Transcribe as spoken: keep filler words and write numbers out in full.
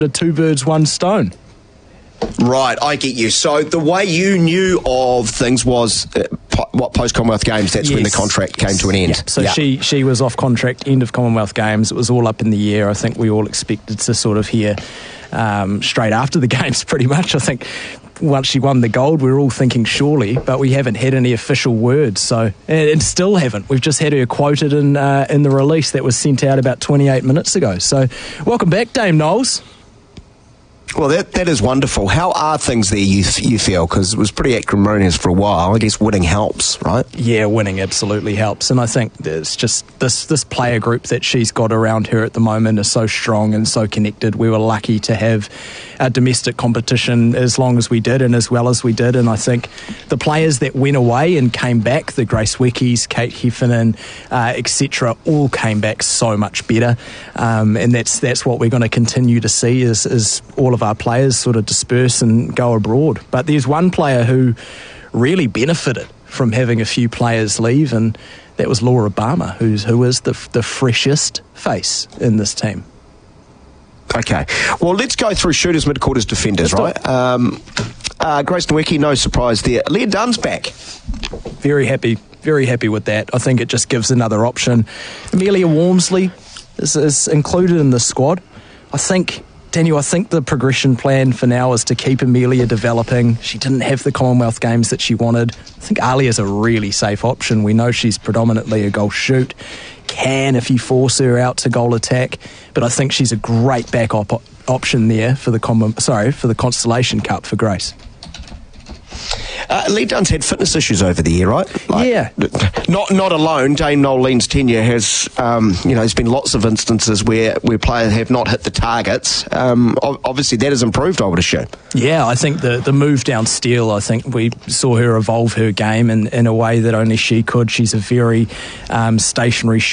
two birds, one stone. Right, I get you. So the way you knew of things was uh, po- what post Commonwealth Games. That's yes. when the contract came to an end. Yeah. So yeah. she she was off contract, end of Commonwealth Games. It was all up in the air. I think we all expected to sort of hear um, straight after the games, pretty much. I think once she won the gold, we were all thinking surely, but we haven't had any official words. So and, and still haven't. We've just had her quoted in uh, in the release that was sent out about twenty-eight minutes ago. So welcome back, Dame Knowles. Well, that that is wonderful. How are things there, you you feel? Because it was pretty acrimonious for a while. I guess winning helps, right? Yeah, winning absolutely helps. And I think it's just this, this player group that she's got around her at the moment is so strong and so connected. We were lucky to have a domestic competition as long as we did and as well as we did. And I think the players that went away and came back, the Grace Wickes, Kate Heffernan, uh, et cetera, all came back so much better. Um, and that's that's what we're going to continue to see is, is all of our players sort of disperse and go abroad. But there's one player who really benefited from having a few players leave, and that was Laura Barmer, who's who is the the freshest face in this team. Okay, well, let's go through shooters, mid-quarters, defenders, let's right? Um, uh, Grace Nweke, no surprise there. Leah Dunn's back. Very happy, very happy with that. I think it just gives another option. Amelia Walmsley is, is included in the squad. I think Daniel, I think the progression plan for now is to keep Amelia developing. She didn't have the Commonwealth Games that she wanted. I think Alia's a really safe option. We know she's predominantly a goal shoot. Can, if you force her out to goal attack. But I think she's a great back op- option there for the Com- sorry for the Constellation Cup for Grace. Uh, Lee Dunn's had fitness issues over the year, right? Like, yeah. Not not alone. Dame Nolene's tenure has, um, you know, there's been lots of instances where, where players have not hit the targets. Um, obviously, that has improved, I would assume. Yeah, I think the, the move down Steele, I think we saw her evolve her game in, in a way that only she could. She's a very um, stationary